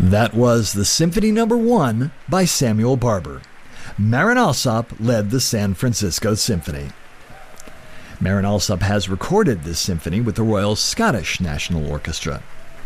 That was the Symphony No. 1 by Samuel Barber. Marin Alsop led the San Francisco Symphony. Marin Alsop has recorded this symphony with the Royal Scottish National Orchestra.